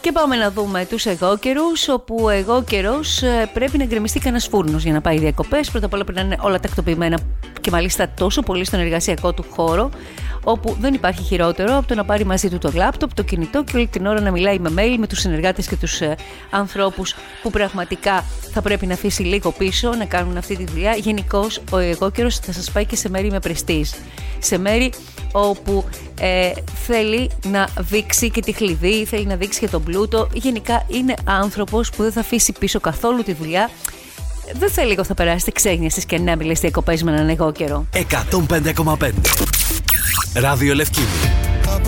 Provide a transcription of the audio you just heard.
Και πάμε να δούμε τους εγώκερους, όπου ο εγώκερος πρέπει να γκρεμιστεί κανένας φούρνος για να πάει διακοπές. Πρώτα απ' όλα πρέπει να είναι όλα τακτοποιημένα και μάλιστα τόσο πολύ στον εργασιακό του χώρο, όπου δεν υπάρχει χειρότερο από το να πάρει μαζί του το λάπτοπ, το κινητό και όλη την ώρα να μιλάει με mail με τους συνεργάτες και τους ανθρώπους που πραγματικά θα πρέπει να αφήσει λίγο πίσω να κάνουν αυτή τη δουλειά. Γενικώς ο εγώκερος θα σας πάει και σε μέρη με πρεστίζ, σε μέρη όπου θέλει να δείξει και τη χλειδί, θέλει να δείξει και τον πλούτο. Γενικά είναι άνθρωπος που δεν θα αφήσει πίσω καθόλου τη δουλειά. Δεν θα λίγο θα περάσετε ξένια στις κενάμιλες διακοπές με έναν εγώκερο. 105,5 Ράδιο Λευκίνη.